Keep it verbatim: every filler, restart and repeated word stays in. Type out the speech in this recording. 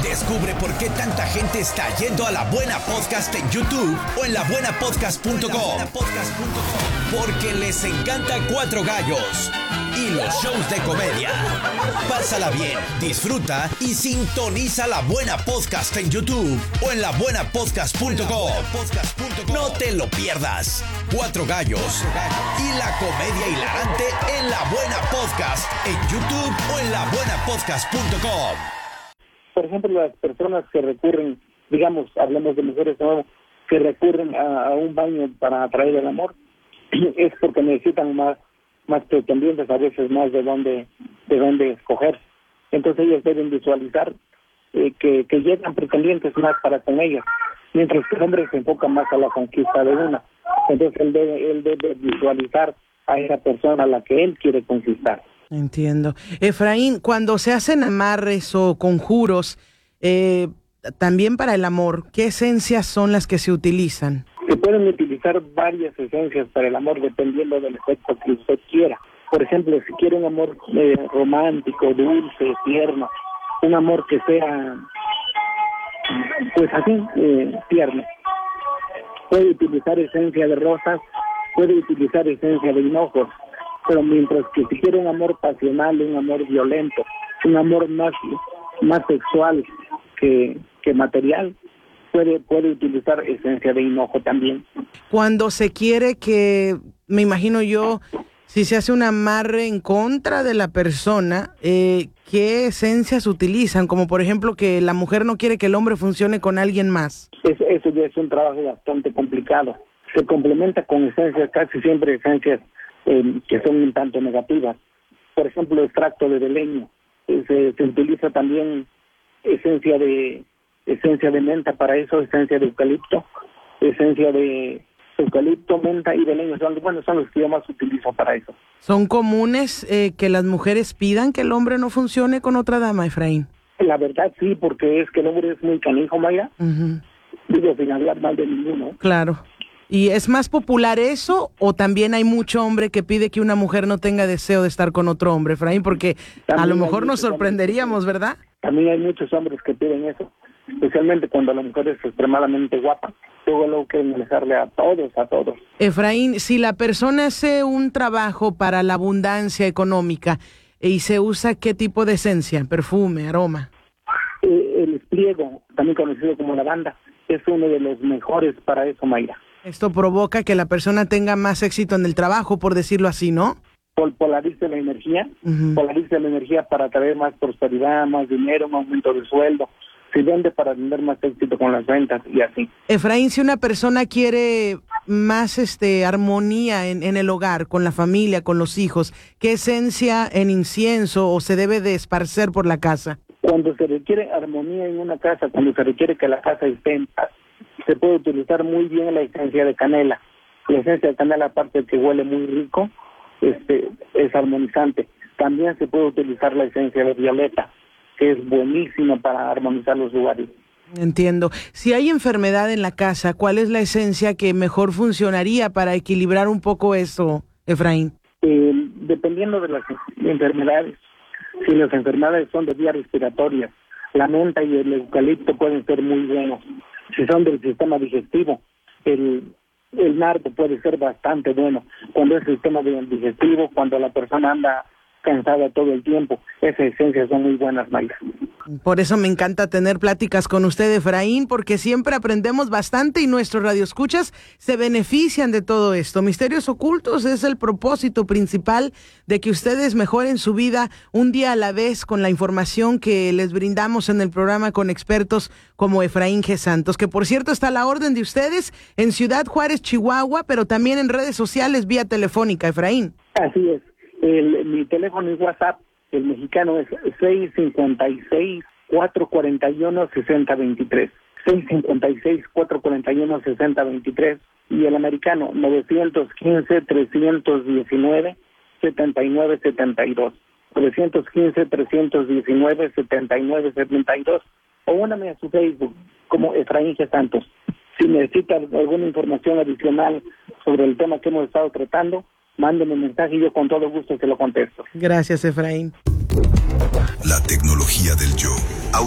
Descubre por qué tanta gente está yendo a La Buena Podcast en YouTube o en la buena podcast punto com. Porque les encanta Cuatro Gallos y los shows de comedia. Pásala bien, disfruta y sintoniza La Buena Podcast en YouTube o en la buena podcast punto com. No te lo pierdas. Cuatro Gallos y la comedia hilarante en La Buena Podcast en YouTube o en la buena podcast punto com. Por ejemplo, las personas que recurren, digamos, hablamos de mujeres, ¿no?, que recurren a, a un baño para atraer el amor, es porque necesitan más más pretendientes, a veces más de dónde de dónde escoger. Entonces ellos deben visualizar eh, que, que llegan pretendientes más para con ellas, mientras que el hombre se enfoca más a la conquista de una. Entonces él debe, él debe visualizar a esa persona a la que él quiere conquistar. Entiendo. Efraín, cuando se hacen amarres o conjuros, eh, también para el amor, ¿qué esencias son las que se utilizan? Se pueden utilizar varias esencias para el amor dependiendo del efecto que usted quiera. Por ejemplo, si quiere un amor eh, romántico, dulce, tierno, un amor que sea, pues así, eh, tierno, puede utilizar esencia de rosas, puede utilizar esencia de hinojos. Pero mientras que si quiere un amor pasional, un amor violento, un amor más, más sexual que, que material, puede, puede utilizar esencia de hinojo también. Cuando se quiere que, me imagino yo, si se hace un amarre en contra de la persona, eh, ¿qué esencias utilizan? Como por ejemplo que la mujer no quiere que el hombre funcione con alguien más. Es, eso ya es un trabajo bastante complicado. Se complementa con esencias, casi siempre esencias Eh, que son un tanto negativas. Por ejemplo, extracto de leño. Eh, se, se utiliza también esencia de esencia de menta para eso, esencia de eucalipto, esencia de eucalipto, menta y de leño. Son, bueno, son los que yo más utilizo para eso. ¿Son comunes eh, que las mujeres pidan que el hombre no funcione con otra dama, Efraín? La verdad sí, porque es que el hombre es muy canijo, Mayra. Uh-huh. Digo, sin hablar mal de ninguno. Claro. ¿Y es más popular eso o también hay mucho hombre que pide que una mujer no tenga deseo de estar con otro hombre, Efraín? Porque también a lo mejor nos sorprenderíamos, hombres, ¿verdad? También hay muchos hombres que piden eso, especialmente cuando la mujer es extremadamente guapa. Luego luego quieren alejarle a todos, a todos. Efraín, si la persona hace un trabajo para la abundancia económica y se usa ¿qué tipo de esencia? Perfume, aroma. Eh, el espliego, también conocido como lavanda, es uno de los mejores para eso, Mayra. Esto provoca que la persona tenga más éxito en el trabajo, por decirlo así, ¿no? Pol polariza la energía, uh-huh. polariza la energía para traer más prosperidad, más dinero, un aumento de sueldo. Se vende para tener más éxito con las ventas y así. Efraín, si una persona quiere más este armonía en, en el hogar, con la familia, con los hijos, ¿qué esencia en incienso o se debe de esparcer por la casa? Cuando se requiere armonía en una casa, cuando se requiere que la casa esté en paz, se puede utilizar muy bien la esencia de canela. La esencia de canela, aparte de que huele muy rico, este, es armonizante. También se puede utilizar la esencia de violeta, que es buenísima para armonizar los lugares. Entiendo. Si hay enfermedad en la casa, ¿cuál es la esencia que mejor funcionaría para equilibrar un poco eso, Efraín? Eh, dependiendo de las enfermedades. Si las enfermedades son de vías respiratorias, la menta y el eucalipto pueden ser muy buenos. Si son del sistema digestivo, el, el nardo puede ser bastante bueno. Cuando es el sistema digestivo, cuando la persona anda cansada todo el tiempo, esas esencias son muy buenas, Mayra. Por eso me encanta tener pláticas con usted, Efraín, porque siempre aprendemos bastante y nuestros radioescuchas se benefician de todo esto. Misterios Ocultos es el propósito principal de que ustedes mejoren su vida un día a la vez con la información que les brindamos en el programa con expertos como Efraín G. Santos, que por cierto está a la orden de ustedes en Ciudad Juárez, Chihuahua, pero también en redes sociales vía telefónica, Efraín. Así es. El, mi teléfono es WhatsApp, el mexicano es seis cinco seis, cuatro cuatro uno, seis cero dos tres. seis cinco seis, cuatro cuatro uno, seis cero dos tres. Y el americano nueve uno cinco, tres uno nueve, siete nueve siete dos. nueve uno cinco, tres uno nueve, siete nueve siete dos. O úname a su Facebook como Efraín G. Santos. Si necesita alguna información adicional sobre el tema que hemos estado tratando, mándeme un mensaje y yo con todo gusto se lo contesto. Gracias, Efraín. La tecnología del yo.